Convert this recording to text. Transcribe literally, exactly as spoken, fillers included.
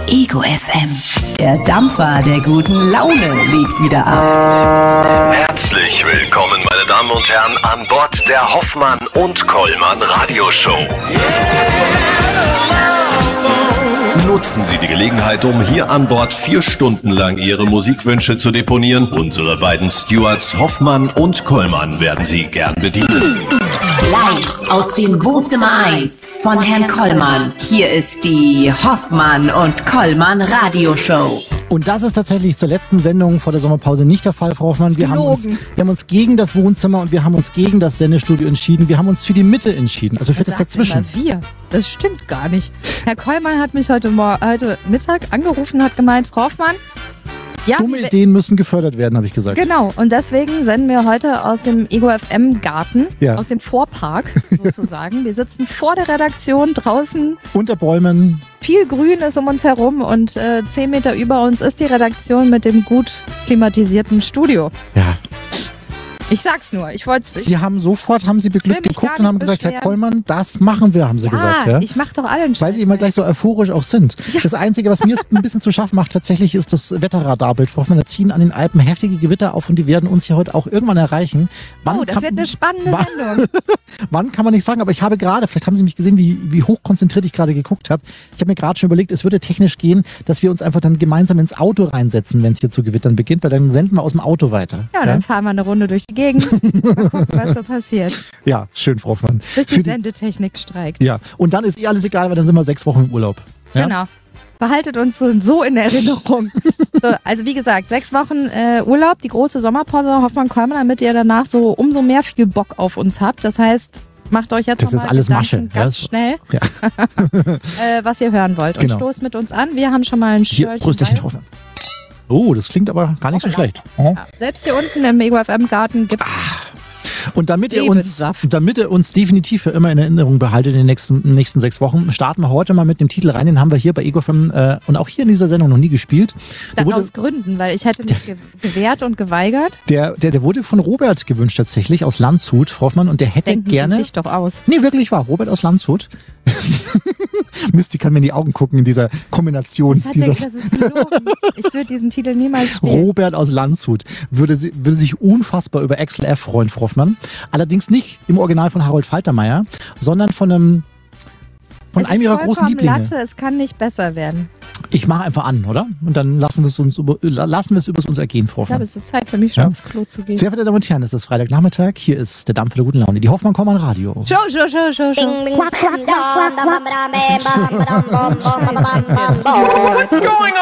Ego F M. Der Dampfer der guten Laune legt wieder ab. Herzlich willkommen, meine Damen und Herren, an Bord der Hoffmann und Kollmann Radioshow. Nutzen Sie die Gelegenheit, um hier an Bord vier Stunden lang Ihre Musikwünsche zu deponieren. Unsere beiden Stewards Hoffmann und Kollmann werden Sie gern bedienen. Live aus dem Wohnzimmer eins von Herrn Kollmann. Hier ist die Hoffmann und Kollmann Radioshow. Und das ist tatsächlich zur letzten Sendung vor der Sommerpause nicht der Fall, Frau Hoffmann. Wir haben, uns, wir haben uns gegen das Wohnzimmer und wir haben uns gegen das Sendestudio entschieden. Wir haben uns für die Mitte entschieden, also für das, das dazwischen. Wir. Das stimmt gar nicht. Herr Kollmann hat mich heute, Mor- heute Mittag angerufen und hat gemeint, Frau Hoffmann, ja, dumme Ideen müssen gefördert werden, habe ich gesagt. Genau, und deswegen senden wir heute aus dem Ego F M Garten, ja. aus dem Vorpark sozusagen. Wir sitzen vor der Redaktion draußen. Unter Bäumen. Viel Grün ist um uns herum und äh, zehn Meter über uns ist die Redaktion mit dem gut klimatisierten Studio. Ja. Ich sag's nur, ich wollte Sie haben sofort, haben Sie beglückt geguckt und haben gesagt, beschweren. Herr Kollmann, das machen wir, haben Sie ja, gesagt. Ja, ich mach doch allen Scheiß. Weil Sie immer gleich so euphorisch auch sind. Ja. Das Einzige, was mir jetzt ein bisschen zu schaffen macht, tatsächlich ist das Wetterradarbild. Frau Hoffmann, da ziehen an den Alpen heftige Gewitter auf und die werden uns hier heute auch irgendwann erreichen. Wann oh, das kann, wird eine spannende wann, Sendung. Wann kann man nicht sagen, aber ich habe gerade, vielleicht haben Sie mich gesehen, wie, wie hochkonzentriert ich gerade geguckt habe. Ich habe mir gerade schon überlegt, es würde technisch gehen, dass wir uns einfach dann gemeinsam ins Auto reinsetzen, wenn es hier zu gewittern beginnt, weil dann senden wir aus dem Auto weiter. Ja, dann ja? fahren wir eine Runde durch die Gegend. Mal gucken, was so passiert. Ja, schön, Frau Hoffmann. Bis die, die Sendetechnik streikt. Ja, und dann ist eh alles egal, weil dann sind wir sechs Wochen im Urlaub. Ja? Genau. Behaltet uns so in Erinnerung. So, also wie gesagt, sechs Wochen äh, Urlaub, die große Sommerpause Hoffmann-Kollmann, damit ihr danach so umso mehr viel Bock auf uns habt. Das heißt, macht euch jetzt das noch ist mal alles Gedanken Masche. ganz ja, schnell, ja. äh, was ihr hören wollt. Und genau. stoßt mit uns an. Wir haben schon mal ein Schörchen. Prösterchen, Frau Hoffmann. Oh, das klingt aber gar nicht so schlecht. Ja, selbst hier unten im Ego F M Garten gibt es Und damit ihr, uns, damit ihr uns definitiv für immer in Erinnerung behaltet in den nächsten, nächsten sechs Wochen, starten wir heute mal mit dem Titel rein. Den haben wir hier bei Ego F M äh, und auch hier in dieser Sendung noch nie gespielt. Der wurde, aus Gründen, weil ich hätte mich der, gewehrt und geweigert. Der, der, der wurde von Robert gewünscht tatsächlich, aus Landshut, Frau Hoffmann. Und der hätte Denken gerne... Sie sich doch aus. Nee, wirklich wahr. Robert aus Landshut. Mist, die kann mir in die Augen gucken in dieser Kombination. Das, dieses der, das ist gelogen. Ich würde diesen Titel niemals spielen. Robert aus Landshut würde, würde sich unfassbar über Axel F. freuen, Frau Hoffmann. Allerdings nicht im Original von Harold Faltermeier, sondern von einem von es einem ihrer großen Lieblinge. Latte, es kann nicht besser werden. Ich mache einfach an, oder? Und dann lassen wir es uns über, lassen wir es über uns ergehen, Frau Hoffmann. Ich glaube, es ist Zeit für mich schon ja? aufs Klo zu gehen. Sehr verehrte Damen und Herren, es ist Freitagnachmittag. Hier ist der Dampfer der guten Laune. Die Hoffmann-Kollmann Radio. Show, show, show, show, show. What's going